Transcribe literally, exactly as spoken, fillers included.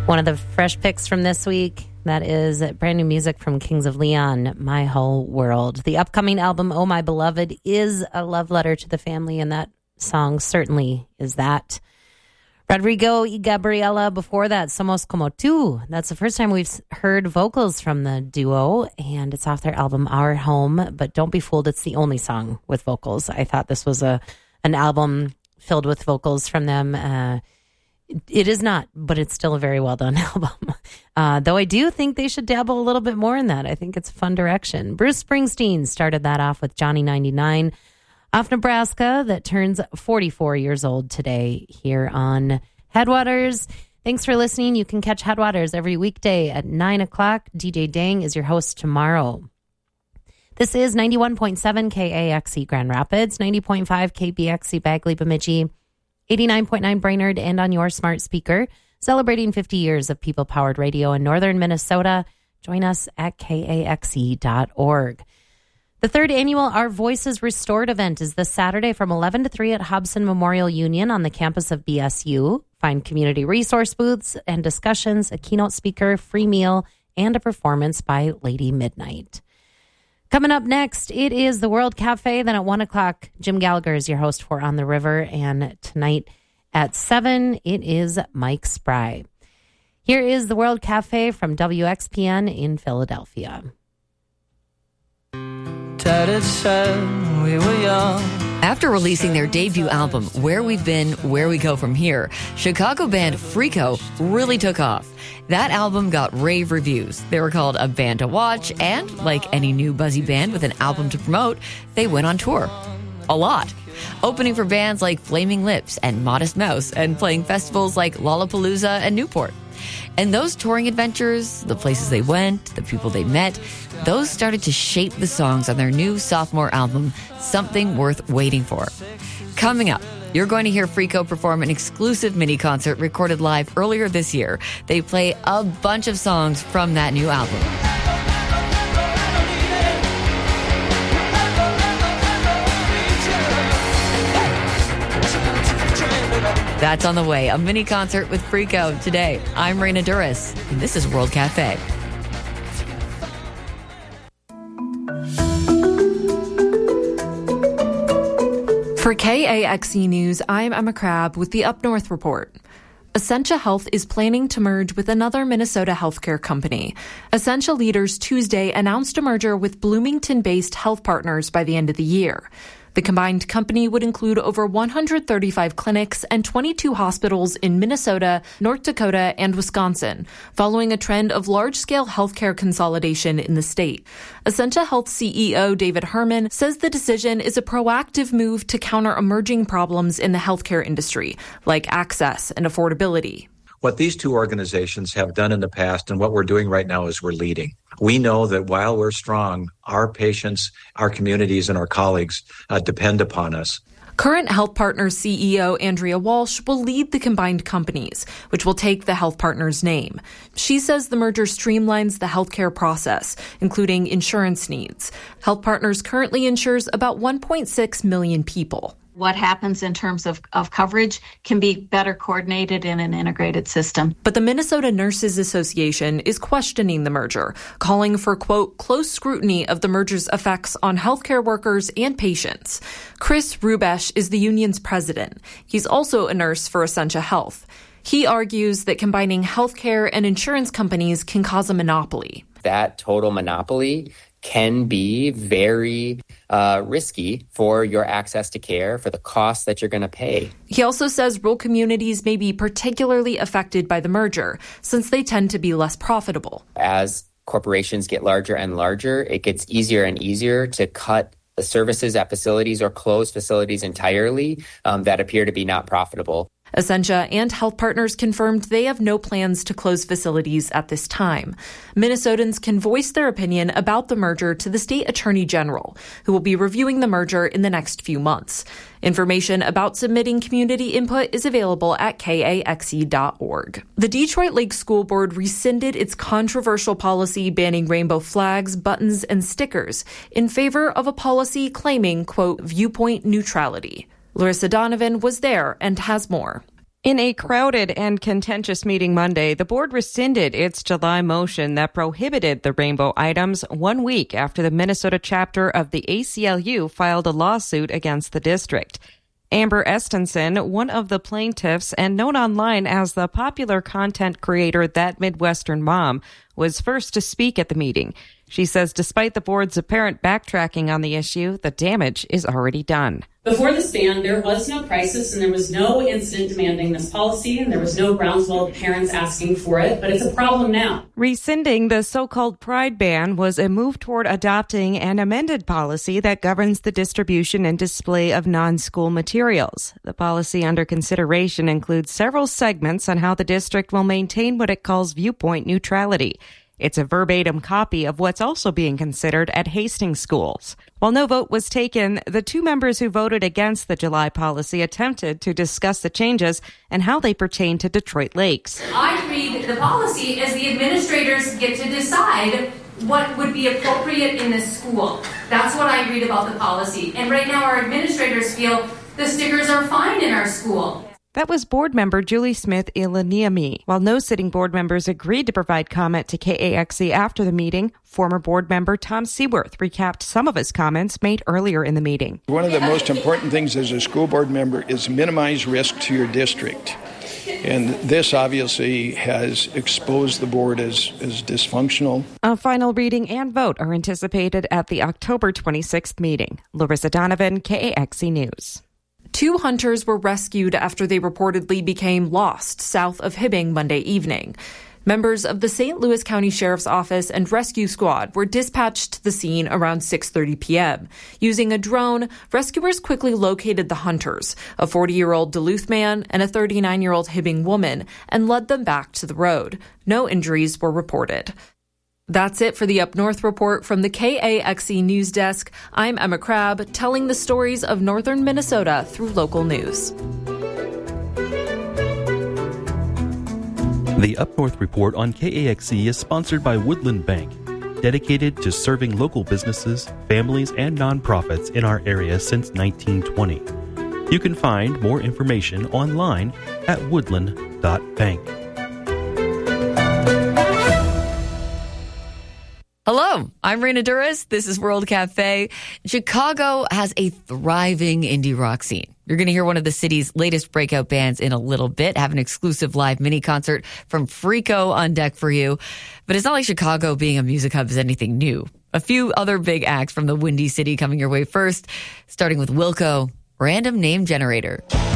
One of the fresh picks from this week, that is brand new music from Kings of Leon, My Whole World. The upcoming album, Oh My Beloved, is a love letter to the family, and that song certainly is that. Rodrigo y Gabriela, before that, Somos Como Tu. That's the first time we've heard vocals from the duo, and it's off their album, Our Home. But don't be fooled, it's the only song with vocals. I thought this was a an album filled with vocals from them. Uh, it is not, but it's still a very well done album. Uh, though I do think they should dabble a little bit more in that. I think it's a fun direction. Bruce Springsteen started that off with Johnny ninety-nine. Off Nebraska, that turns forty-four years old today here on Headwaters. Thanks for listening. You can catch Headwaters every weekday at nine o'clock. D J Dang is your host tomorrow. This is ninety-one point seven K A X E Grand Rapids, ninety point five K B X E Bagley Bemidji, eighty-nine point nine Brainerd, and on your smart speaker, celebrating fifty years of people-powered radio in northern Minnesota. Join us at K A X E dot org. The third annual Our Voices Restored event is this Saturday from eleven to three at Hobson Memorial Union on the campus of B S U. Find community resource booths and discussions, a keynote speaker, free meal, and a performance by Lady Midnight. Coming up next, it is the World Cafe. Then at one o'clock, Jim Gallagher is your host for On the River. And tonight at seven, it is Mike Spry. Here is the World Cafe from W X P N in Philadelphia. Tatted said we were young. After releasing their debut album, Where We've Been, Where We Go From Here, Chicago band Freako really took off. That album got rave reviews. They were called a band to watch, and like any new buzzy band with an album to promote, they went on tour. A lot. Opening for bands like Flaming Lips and Modest Mouse, and playing festivals like Lollapalooza and Newport. And those touring adventures, the places they went, the people they met, those started to shape the songs on their new sophomore album, Something Worth Waiting For. Coming up, you're going to hear Freako perform an exclusive mini concert recorded live earlier this year. They play a bunch of songs from that new album. That's on the way, a mini concert with Freako today. I'm Raina Duras, and this is World Cafe. For K A X E News, I'm Emma Crabb with the Up North Report. Essentia Health is planning to merge with another Minnesota healthcare company. Essentia leaders Tuesday announced a merger with Bloomington-based Health Partners by the end of the year. The combined company would include over one hundred thirty-five clinics and twenty-two hospitals in Minnesota, North Dakota, and Wisconsin, following a trend of large-scale healthcare consolidation in the state. Essentia Health C E O David Herman says the decision is a proactive move to counter emerging problems in the healthcare industry, like access and affordability. What these two organizations have done in the past and what we're doing right now is we're leading. We know that while we're strong, our patients, our communities, and our colleagues uh, depend upon us. Current Health Partners C E O Andrea Walsh will lead the combined companies, which will take the Health Partners name. She says the merger streamlines the healthcare process, including insurance needs. Health Partners currently insures about one point six million people. What happens in terms of, of coverage can be better coordinated in an integrated system. But the Minnesota Nurses Association is questioning the merger, calling for, quote, close scrutiny of the merger's effects on healthcare workers and patients. Chris Rubesh is the union's president. He's also a nurse for Essentia Health. He argues that combining healthcare and insurance companies can cause a monopoly. That total monopoly can be very uh, risky for your access to care, for the costs that you're going to pay. He also says rural communities may be particularly affected by the merger, since they tend to be less profitable. As corporations get larger and larger, it gets easier and easier to cut the services at facilities or close facilities entirely um, that appear to be not profitable. Essentia and Health Partners confirmed they have no plans to close facilities at this time. Minnesotans can voice their opinion about the merger to the state attorney general, who will be reviewing the merger in the next few months. Information about submitting community input is available at K A X E dot org. The Detroit Lake School Board rescinded its controversial policy banning rainbow flags, buttons, and stickers in favor of a policy claiming, quote, viewpoint neutrality. Larissa Donovan was there and has more. In a crowded and contentious meeting Monday, the board rescinded its July motion that prohibited the rainbow items one week after the Minnesota chapter of the A C L U filed a lawsuit against the district. Amber Estenson, one of the plaintiffs and known online as the popular content creator That Midwestern Mom, was first to speak at the meeting. She says despite the board's apparent backtracking on the issue, the damage is already done. Before this ban, there was no crisis and there was no incident demanding this policy and there was no groundswell of parents asking for it, but it's a problem now. Rescinding the so-called Pride ban was a move toward adopting an amended policy that governs the distribution and display of non-school materials. The policy under consideration includes several segments on how the district will maintain what it calls viewpoint neutrality. It's a verbatim copy of what's also being considered at Hastings schools. While no vote was taken, the two members who voted against the July policy attempted to discuss the changes and how they pertain to Detroit Lakes. I read the policy as the administrators get to decide what would be appropriate in the school. That's what I read about the policy. And right now our administrators feel the stickers are fine in our school. That was board member Julie Smith-Ilaniemi. While no sitting board members agreed to provide comment to K A X E after the meeting, former board member Tom Seaworth recapped some of his comments made earlier in the meeting. One of the most important things as a school board member is minimize risk to your district. And this obviously has exposed the board as, as dysfunctional. A final reading and vote are anticipated at the October twenty-sixth meeting. Larissa Donovan, K A X E News. Two hunters were rescued after they reportedly became lost south of Hibbing Monday evening. Members of the Saint Louis County Sheriff's Office and rescue squad were dispatched to the scene around six thirty p.m. Using a drone, rescuers quickly located the hunters, a forty-year-old Duluth man and a thirty-nine-year-old Hibbing woman, and led them back to the road. No injuries were reported. That's it for the Up North report from the K A X E News Desk. I'm Emma Crabb, telling the stories of northern Minnesota through local news. The Up North report on K A X E is sponsored by Woodland Bank, dedicated to serving local businesses, families, and nonprofits in our area since nineteen twenty. You can find more information online at woodland dot bank. Hello, I'm Raina Duras. This is World Cafe. Chicago has a thriving indie rock scene. You're going to hear one of the city's latest breakout bands in a little bit, have an exclusive live mini concert from Freako on deck for you. But it's not like Chicago being a music hub is anything new. A few other big acts from the Windy City coming your way first, starting with Wilco, Random Name Generator.